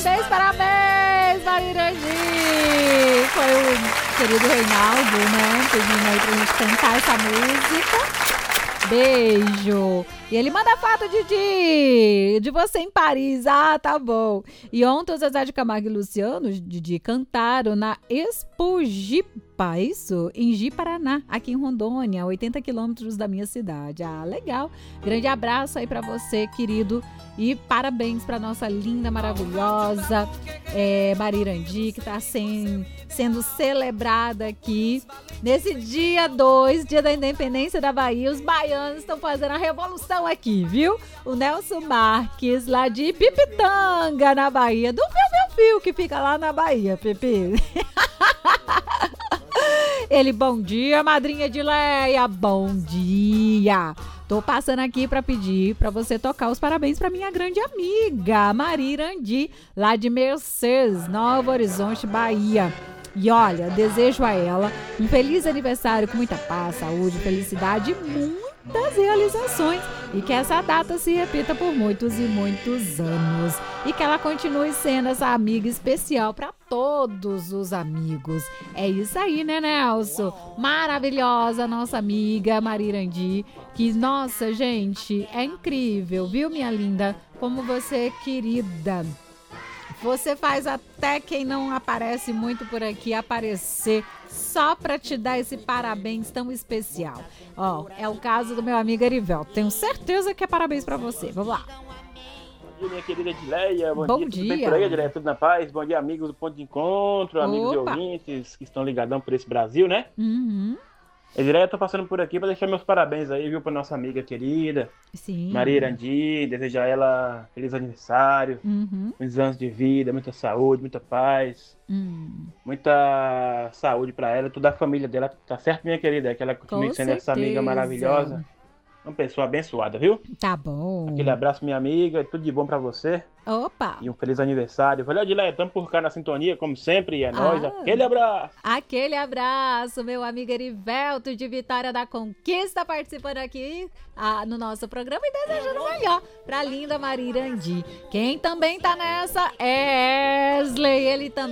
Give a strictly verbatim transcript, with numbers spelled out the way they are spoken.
Parabéns, parabéns, Marirandi! Foi o querido Reinaldo, né? Pedindo aí pra gente cantar essa música. Beijo. E ele manda foto, Didi, de você em Paris. Ah, tá bom. E ontem o Zezé de Camargo e Luciano, Didi, cantaram na Expo Jipa, isso? Em Ji, Paraná, aqui em Rondônia, oitenta quilômetros da minha cidade. Ah, legal. Grande abraço aí pra você, querido. E parabéns pra nossa linda, maravilhosa é, Marirandi, que tá sem, sendo celebrada aqui nesse dia dois, dia da independência da Bahia. Os baianos estão fazendo a revolução aqui, viu? O Nelson Marques, lá de Pipitanga, na Bahia, do Fio Fio Fio, que fica lá na Bahia, Pepe. Ele, bom dia, madrinha de Leia, bom dia. Tô passando aqui para pedir para você tocar os parabéns para minha grande amiga Marirandi, lá de Mercedes, Novo Horizonte, Bahia. E olha, desejo a ela um feliz aniversário com muita paz, saúde, felicidade e muitas realizações. E que essa data se repita por muitos e muitos anos. E que ela continue sendo essa amiga especial para todos os amigos. É isso aí, né, Nelson? Maravilhosa nossa amiga Marirandi. Que, nossa, gente, é incrível, viu, minha linda? Como você é querida. Você faz até quem não aparece muito por aqui aparecer só para te dar esse parabéns tão especial. Ó, é o caso do meu amigo Erivelto. Tenho certeza que é parabéns para você. Vamos lá. Bom dia, minha querida Edileia. Bom, Bom dia. dia. Tudo bem por aí, Edileia? Tudo na paz? Bom dia, amigos do Ponto de Encontro, amigos e Opa. ouvintes que estão ligadão por esse Brasil, né? Uhum. Edileia, eu tô passando por aqui para deixar meus parabéns aí, viu, pra nossa amiga querida, Sim. Marirandi. Desejar ela feliz aniversário, Uhum. muitos anos de vida, muita saúde, muita paz, Hum. muita saúde pra ela, toda a família dela, tá certo, minha querida? Que ela continue Com sendo essa amiga certeza. maravilhosa, uma pessoa abençoada, viu? Tá bom. Aquele abraço, minha amiga, tudo de bom pra você. Opa. E um feliz aniversário. Valeu, Edileia, estamos por cá na sintonia, como sempre, e é nóis. Ah. Aquele abraço. Aquele abraço, meu amigo Erivelto de Vitória da Conquista, participando aqui ah, no nosso programa e desejando o melhor pra linda Marirandi. Quem também tá nessa é Wesley, ele também.